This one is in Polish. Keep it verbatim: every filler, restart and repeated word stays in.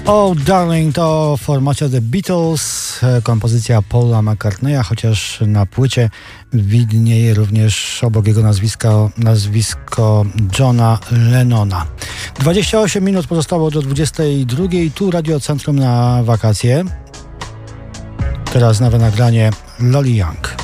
Oh Darling to formacja The Beatles, kompozycja Paula McCartneya, chociaż na płycie widnieje również obok jego nazwiska nazwisko Johna Lennona. dwadzieścia osiem minut pozostało do dwudziestej drugiej. Tu Radio Centrum na wakacje. Teraz nowe nagranie Lolly Young.